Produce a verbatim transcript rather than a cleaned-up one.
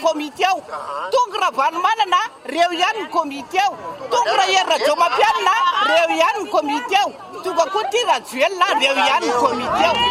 komite ao tonga raha Vanomanana reo ihany ny komite ao tonga raha Herra Jomapianina reo ihany ny komite ao tonga koa ty Rajoelina reo ihany ny komite ao